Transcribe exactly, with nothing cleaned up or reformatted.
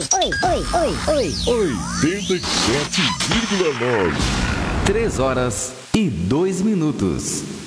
oitenta e sete vírgula nove. Três horas e dois minutos.